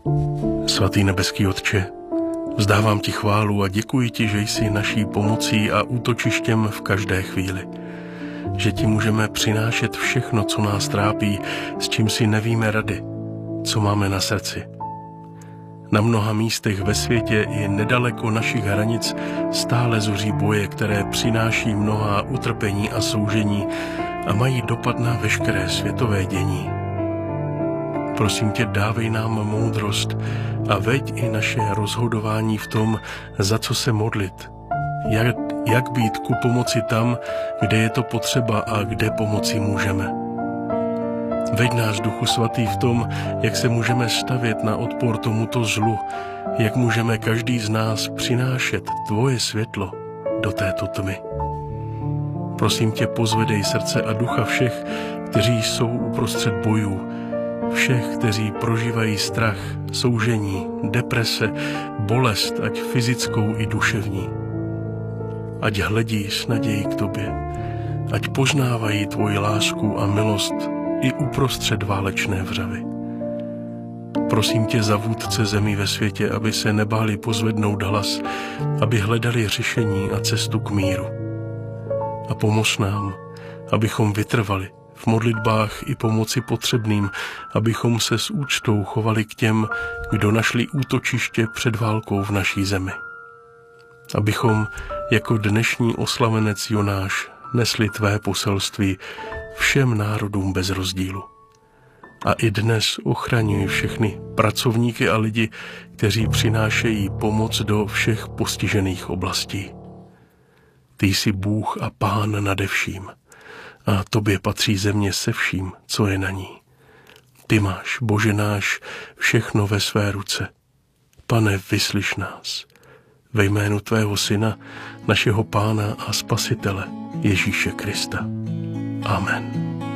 Svatý nebeský Otče, vzdávám ti chválu a děkuji ti, že jsi naší pomocí a útočištěm v každé chvíli. Že ti můžeme přinášet všechno, co nás trápí, s čím si nevíme rady, co máme na srdci. Na mnoha místech ve světě i nedaleko našich hranic stále zuří boje, které přináší mnohá utrpení a soužení a mají dopad na veškeré světové dění. Prosím tě, dávej nám moudrost a veď i naše rozhodování v tom, za co se modlit, jak být ku pomoci tam, kde je to potřeba a kde pomoci můžeme. Veď nás, Duchu Svatý, v tom, jak se můžeme stavět na odpor tomuto zlu, jak můžeme každý z nás přinášet tvoje světlo do této tmy. Prosím tě, pozvedej srdce a ducha všech, kteří jsou uprostřed bojů, všech, kteří prožívají strach, soužení, deprese, bolest, ať fyzickou i duševní. Ať hledí s nadějí k tobě, ať poznávají tvoji lásku a milost i uprostřed válečné vřavy. Prosím tě za vůdce zemí ve světě, aby se nebáli pozvednout hlas, aby hledali řešení a cestu k míru. A pomoz nám, abychom vytrvali v modlitbách i pomoci potřebným, abychom se s úctou chovali k těm, kdo našli útočiště před válkou v naší zemi. Abychom jako dnešní oslavenec Jonáš nesli tvé poselství všem národům bez rozdílu. A i dnes ochraňuj všechny pracovníky a lidi, kteří přinášejí pomoc do všech postižených oblastí. Ty jsi Bůh a Pán nade vším a tobě patří země se vším, co je na ní. Ty máš, Bože náš, všechno ve své ruce. Pane, vyslyš nás. Ve jménu tvého Syna, našeho Pána a Spasitele, Ježíše Krista. Amen.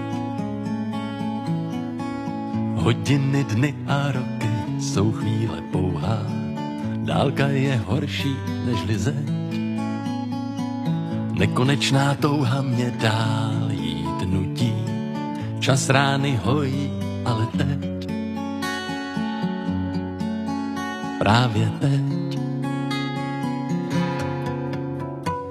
Hodiny, dny a roky jsou chvíle pouhá, dálka je horší nežli zeď. Nekonečná touha mě dál jít nutí, čas rány hojí, ale teď, právě teď,